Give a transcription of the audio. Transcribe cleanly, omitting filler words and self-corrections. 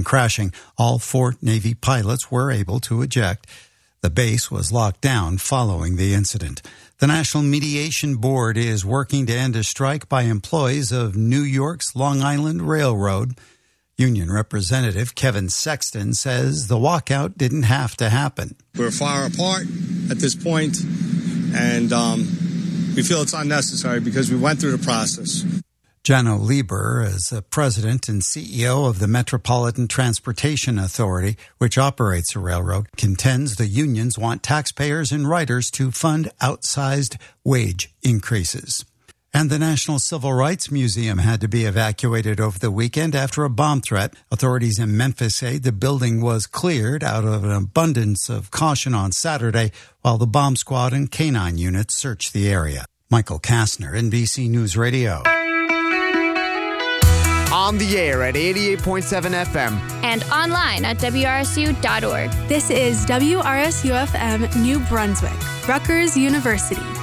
plane crashing. All 4 Navy pilots were able to eject. The base was locked down following the incident. The National Mediation Board is working to end a strike by employees of New York's Long Island Railroad. Union Representative Kevin Sexton says the walkout didn't have to happen. We're far apart at this point, and we feel it's unnecessary because we went through the process. Jano Lieber is the president and CEO of the Metropolitan Transportation Authority, which operates the railroad, contends the unions want taxpayers and riders to fund outsized wage increases. And the National Civil Rights Museum had to be evacuated over the weekend after a bomb threat. Authorities in Memphis say the building was cleared out of an abundance of caution on Saturday while the bomb squad and canine units searched the area. Michael Kastner, NBC News Radio. On the air at 88.7 FM. And online at WRSU.org. This is WRSU-FM New Brunswick, Rutgers University.